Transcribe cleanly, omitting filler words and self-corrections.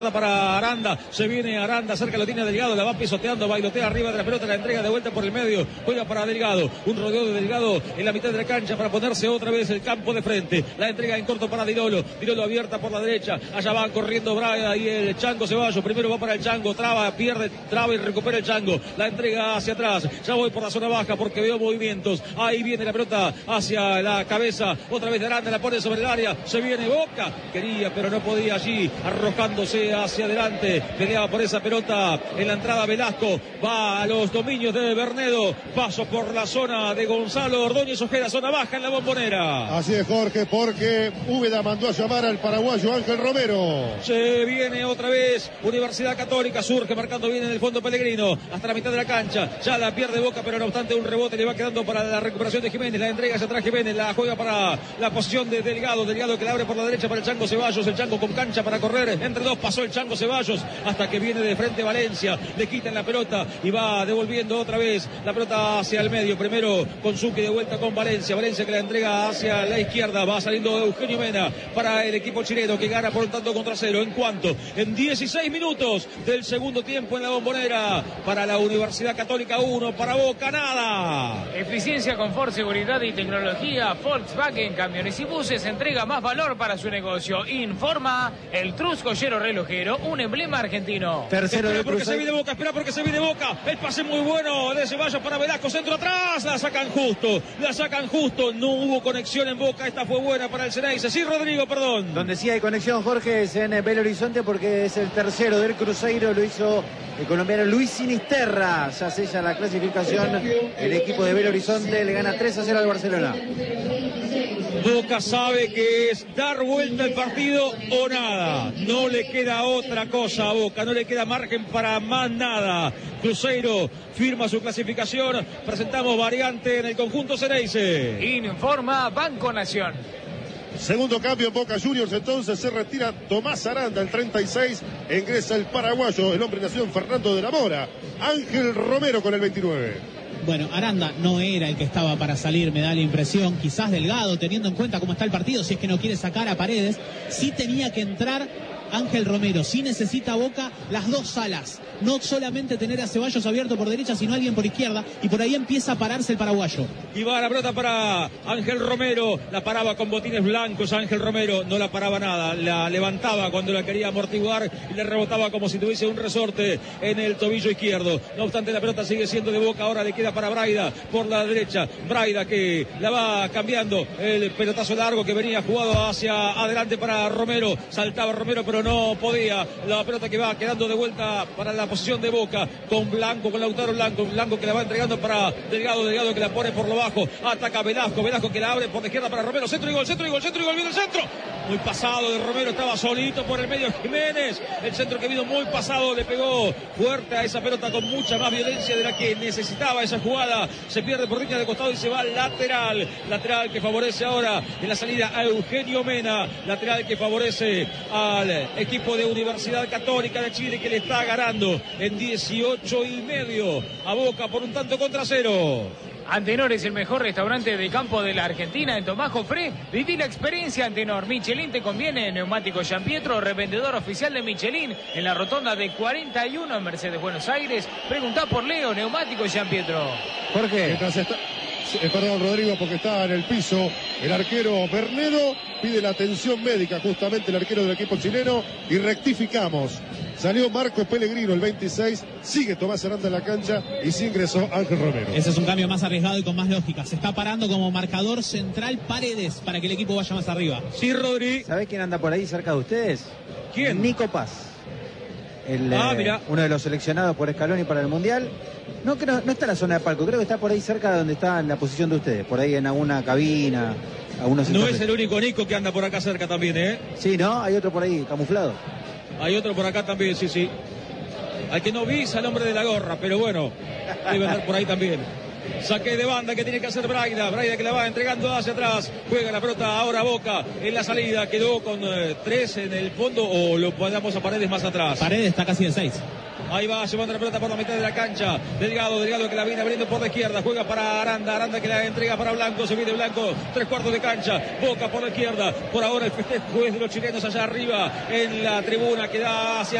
Para Aranda, se viene Aranda, cerca lo tiene Delgado, la va pisoteando, bailotea arriba de la pelota, la entrega de vuelta por el medio, juega para Delgado, un rodeo de Delgado en la mitad de la cancha para ponerse otra vez el campo de frente, la entrega en corto para Dirolo abierta por la derecha, allá van corriendo Braga y el Chango Ceballos, primero va para el Chango, traba, pierde, traba y recupera el Chango, la entrega hacia atrás, ya voy por la zona baja porque veo movimientos, ahí viene la pelota hacia la cabeza, otra vez de Aranda, la pone sobre el área, se viene Boca, quería pero no podía allí, arrojándose hacia adelante, peleaba por esa pelota en la entrada Velasco, va a los dominios de Bernedo, paso por la zona de Gonzalo Ordóñez Ojeda, zona baja en la Bombonera. Así es, Jorge, porque Úbeda mandó a llamar al paraguayo Ángel Romero. Se viene otra vez Universidad Católica, surge marcando bien en el fondo Pellegrino, hasta la mitad de la cancha, ya la pierde Boca, pero no obstante un rebote le va quedando para la recuperación de Jiménez, la entrega hacia atrás Jiménez, la juega para la posición de Delgado que la abre por la derecha para el Chango Ceballos, el Chango con cancha para correr, entre dos pasó el Chango Ceballos hasta que viene de frente Valencia, le quitan la pelota y va devolviendo otra vez la pelota hacia el medio, primero con Zucchi de vuelta con Valencia que la entrega hacia la izquierda, va saliendo Eugenio Mena para el equipo chileno que gana por un tanto contra cero, en 16 minutos del segundo tiempo en la Bombonera, para la Universidad Católica 1, para Boca nada. Eficiencia, confort, seguridad y tecnología, Volkswagen Camiones y Buses entrega más valor para su negocio, informa el Trus Joyero Relojero, un emblema argentino. Tercero de porque se viene Boca, espera porque se viene Boca, el pase muy bueno de Ceballos para Velasco, centro atrás, la sacan justo, no hubo conexión en Boca, esta fue buena para el Ceneice, sí Rodrigo, perdón. Donde sí hay conexión, Jorge, es en Belo Horizonte porque es el tercero del Cruzeiro, lo hizo el colombiano Luis Sinisterra, ya sella la clasificación, el equipo de Belo Horizonte le gana 3-0 al Barcelona. Boca sabe que es dar vuelta al partido o nada, no le queda otra cosa a Boca, no le queda margen para más nada. Cruzeiro firma su clasificación, presentamos variante en el conjunto Ceneice. Informa Banco Nación. Segundo cambio en Boca Juniors, entonces se retira Tomás Aranda, el 36, ingresa el paraguayo, el hombre nacido en Fernando de la Mora, Ángel Romero con el 29. Bueno, Aranda no era el que estaba para salir, me da la impresión, quizás Delgado, teniendo en cuenta cómo está el partido, si es que no quiere sacar a Paredes, sí tenía que entrar Ángel Romero, sí necesita Boca las dos alas, no solamente tener a Ceballos abierto por derecha, sino alguien por izquierda, y por ahí empieza a pararse el paraguayo. Y va la pelota para Ángel Romero, la paraba con botines blancos, Ángel Romero no la paraba nada, la levantaba cuando la quería amortiguar y le rebotaba como si tuviese un resorte en el tobillo izquierdo. No obstante, la pelota sigue siendo de Boca, ahora le queda para Braida por la derecha, Braida que la va cambiando, el pelotazo largo que venía jugado hacia adelante para Romero, saltaba Romero pero no podía, la pelota que va quedando de vuelta para la posición de Boca con Blanco, con Lautaro Blanco que la va entregando para Delgado que la pone por lo bajo, ataca Velasco que la abre por la izquierda para Romero, centro y gol, viene el centro, muy pasado de Romero, estaba solito por el medio Jiménez, el centro que vino muy pasado, le pegó fuerte a esa pelota con mucha más violencia de la que necesitaba esa jugada, se pierde por línea de costado y se va lateral que favorece ahora en la salida a Eugenio Mena, lateral que favorece al equipo de Universidad Católica de Chile que le está ganando en 18,5 a Boca por un tanto contra cero. Antenor es el mejor restaurante de campo de la Argentina en Tomás Jofré. Viví la experiencia Antenor. Michelin te conviene. Neumático Gianpietro, revendedor oficial de Michelin en la rotonda de 41 en Mercedes, Buenos Aires. Preguntá por Leo, Neumático Gianpietro. Jorge. Perdón, Rodrigo, porque está en el piso el arquero Bernedo, pide la atención médica justamente el arquero del equipo chileno y rectificamos. Salió Marco Pellegrino, el 26, sigue Tomás Aranda en la cancha y sí ingresó Ángel Romero. Ese es un cambio más arriesgado y con más lógica. Se está parando como marcador central Paredes para que el equipo vaya más arriba. Sí, Rodri. ¿Sabés quién anda por ahí cerca de ustedes? ¿Quién? Nico Paz. Mira. Uno de los seleccionados por Scaloni para el Mundial. No está en la zona de palco, creo que está por ahí cerca de donde está en la posición de ustedes, por ahí en alguna cabina. No es el único Nico que anda por acá cerca también, ¿eh? Sí, ¿no? Hay otro por ahí, camuflado. Hay otro por acá también, sí. Al que no visa el hombre de la gorra, pero bueno, debe andar por ahí también. Saque de banda que tiene que hacer Braida que la va entregando hacia atrás, juega la pelota ahora Boca en la salida, quedó con 3 en el fondo o lo podamos a Paredes más atrás. Paredes está casi de 6. Ahí va, llevando la pelota por la mitad de la cancha. Delgado que la viene abriendo por la izquierda. Juega para Aranda que la entrega para Blanco. Se viene Blanco, 3/4 de cancha. Boca por la izquierda. Por ahora el festejo es de los chilenos allá arriba en la tribuna que da hacia